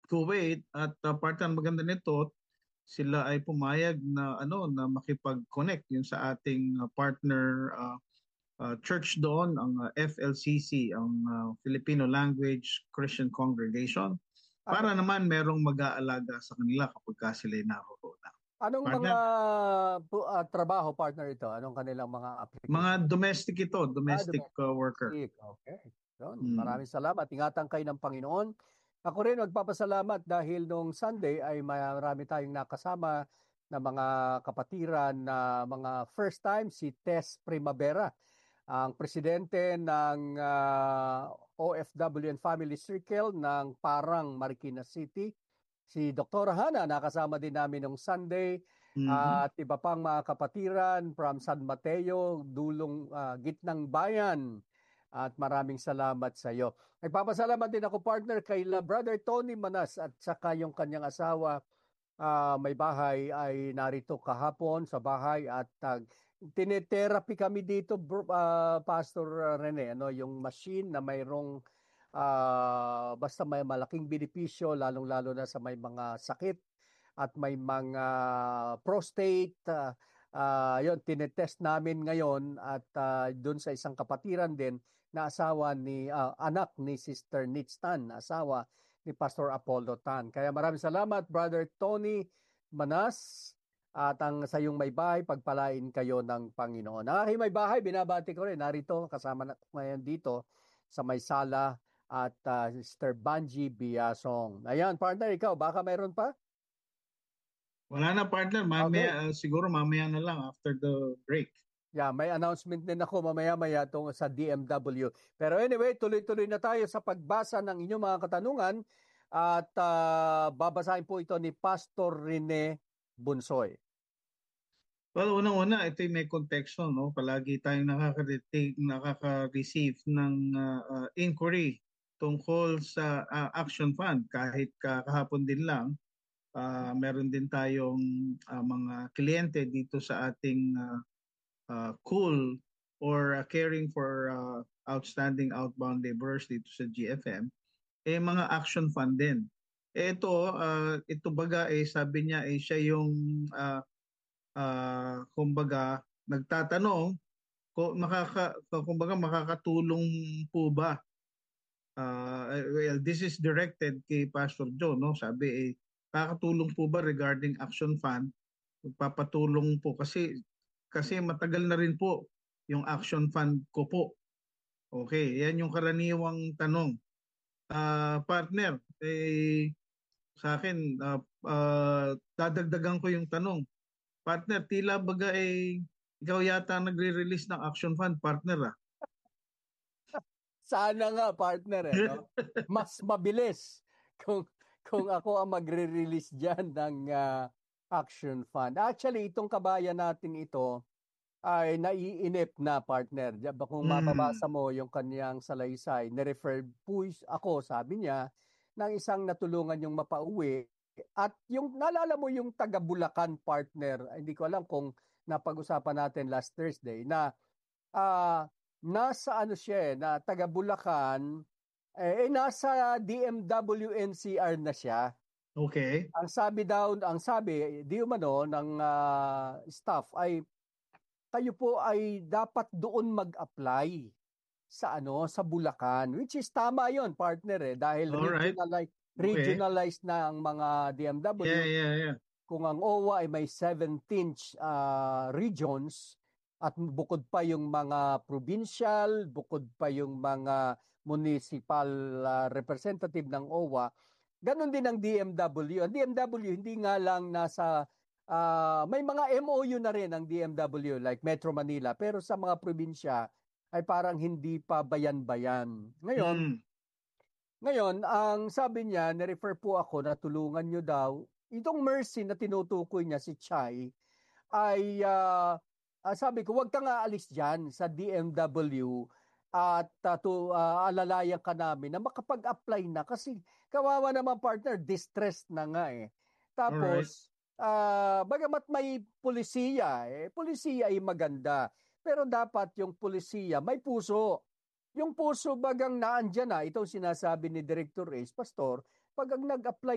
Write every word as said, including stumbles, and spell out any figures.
Kuwait at uh, partner maganda nito, sila ay pumayag na ano na makipag-connect yung sa ating uh, partner uh, uh, church doon, ang uh, F L C C, ang uh, Filipino Language Christian Congregation, Ano, para naman merong mag-aalaga sa kanila kapag ka sila ay naroon na. anong mga Partner, pu- ah, trabaho partner ito? Anong kanilang mga mga application? domestic ito, Ah, domestic uh, worker. domestic. Okay. Yun, Hmm. maraming salamat. Ingatan kayo ng Panginoon. Ako rin magpapasalamat dahil nung Sunday ay marami tayong nakasama na mga kapatiran na mga first time si Tess Primavera, ang presidente ng ah, O F W and Family Circle ng Parang, Marikina City. Si doktor Hana, nakasama din namin nung Sunday, Mhm. at iba pang mga kapatiran from San Mateo, dulong ah, gitnang bayan. At maraming salamat sa iyo. Nagpapasalamat din ako partner kay la Brother Tony Manas at saka yung kanyang asawa, ah, may bahay ay narito kahapon sa bahay at uh, tinetherapy kami dito bro- ah, Pastor Rene, ano yung machine na mayroong ah, basta may malaking benepisyo lalong-lalo na sa may mga sakit at may mga prostate. Uh, uh, yun, tinetest namin ngayon at uh, doon sa isang kapatiran din na asawa ni, ah, anak ni Sister Nitz Tan, asawa ni Pastor Apollo Tan. Kaya maraming salamat, Brother Tony Manas. At ang sa iyong may bahay, pagpalain kayo ng Panginoon. Ang aking may bahay, binabati ko rin. Narito, kasama na ngayon dito sa may sala at uh, Sister Banji Biasong. Ayan, partner, ikaw, baka mayroon pa? Wala na partner, mamaya, Okay. uh, siguro mamaya na lang after the break. Yeah, may announcement din ako mamaya-maya tungkol sa D M W. Pero anyway, tuloy-tuloy na tayo sa pagbasa ng inyong mga katanungan at ah, babasahin po ito ni Pastor Rene Bunsoy. Well, unang-una, ito may konteksto, no? Palagi tayong nakaka-receive, nakaka-receive ng uh, uh, inquiry tungkol sa uh, Action Fund. Kahit ka- kahapon din lang, uh, meron din tayong uh, mga kliyente dito sa ating uh, uh, cool or uh, caring for uh, outstanding outbound laborers dito sa G F M, eh mga Action Fund din. Eh, ito, uh, ito baga, eh, sabi niya, eh, siya yung uh, ah, kumbaga nagtatanong kung makaka kumbaga makakatulong po ba. Ah, well, this is directed kay Pastor Joe, no? Sabi eh makakatulong po ba regarding Action Fund? Magpapatulong po kasi kasi matagal na rin po yung Action Fund ko po. Okay, yan yung karaniwang tanong. Ah, partner, eh sa akin, ah, ah, dadagdagan ko yung tanong. Partner, tila baga eh, ikaw yata nagre-release ng Action Fund, partner ah. Sana nga, partner, eh, no? Mas mabilis kung, kung ako ang magre-release dyan ng ah, Action Fund. Actually, itong kabayan natin ito, ay naiinip na partner. Diyan ba kung Hmm, mababasa mo yung kanyang salaysay, nirefer po ako, sabi niya, ng isang natulungan yung mapauwi. At yung naalala mo yung taga Bulacan partner, ay, hindi ko alam kung napag-usapan natin last Thursday na ah nasa ano siya eh, na taga Bulacan, eh, eh nasa D M W N C R na siya. okay. Ang sabi daw, ang sabi, di umano ng ah, staff ay kayo po ay dapat doon mag-apply sa ano sa Bulacan, which is tama yon partner, eh dahil All right. regionalized Okay. regionalized na ang mga D M W. Yeah, yeah, yeah. Kung ang O W A ay may seventeen ah, regions at bukod pa yung mga provincial, bukod pa yung mga municipal ah, representative ng O W A, ganun din ang D M W. Ang D M W hindi nga lang nasa ah, may mga M O U na rin ang D M W like Metro Manila, pero sa mga probinsya ay parang hindi pa bayan-bayan. Ngayon, Hmm, ngayon, ang sabi niya, na-refer po ako na tulungan niyo daw. Itong Mercy na tinutukoy niya si Chai ay ah, ah, sabi ko, huwag kang aalis dyan sa D M W at uh, to, ah, alalayan ka namin na makapag-apply na kasi kawawa naman partner, distressed na nga eh. all right. Tapos, ah, bagamat may pulisiya, eh, pulisiya ay maganda. Pero dapat yung pulisiya may puso. Yung puso bagang naandyan na, ito sinasabi ni Director Ace, Pastor, pag ang nag-apply